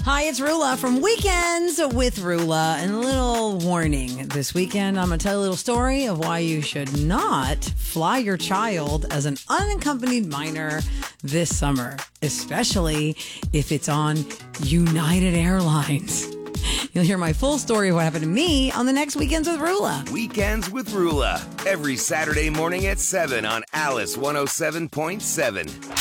Hi, it's Rula from Weekends with Rula. And a little warning. This weekend, I'm going to tell you a little story of why you should not fly your child as an unaccompanied minor this summer, especially if it's on United Airlines. You'll hear my full story of what happened to me on the next Weekends with Rula. Weekends with Rula. Every Saturday morning at 7 on Alice 107.7.